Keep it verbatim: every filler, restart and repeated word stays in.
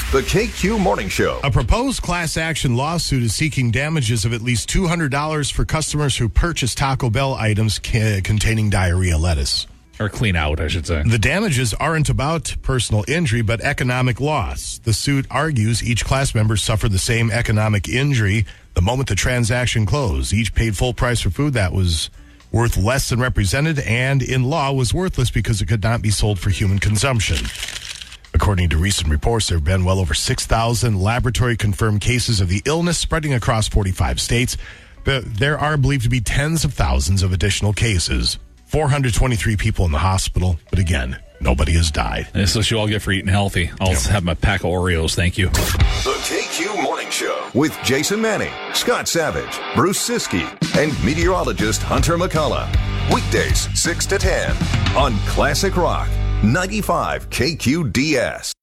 The K Q Morning Show. A proposed class action lawsuit is seeking damages of at least two hundred dollars for customers who purchase Taco Bell items ca- containing diarrhea lettuce. Or clean out, I should say. The damages aren't about personal injury, but economic loss. The suit argues each class member suffered the same economic injury the moment the transaction closed. Each paid full price for food that was worth less than represented and in law was worthless because it could not be sold for human consumption. According to recent reports, there have been well over six thousand laboratory-confirmed cases of the illness spreading across forty-five states, but there are believed to be tens of thousands of additional cases. four hundred twenty-three people in the hospital, but again, nobody has died. This is what you all get for eating healthy. I'll Yep. have my pack of Oreos, thank you. The K Q Morning Show with Jason Manning, Scott Savage, Bruce Siskey, and meteorologist Hunter McCullough. Weekdays, six to ten on Classic Rock, ninety-five K Q D S.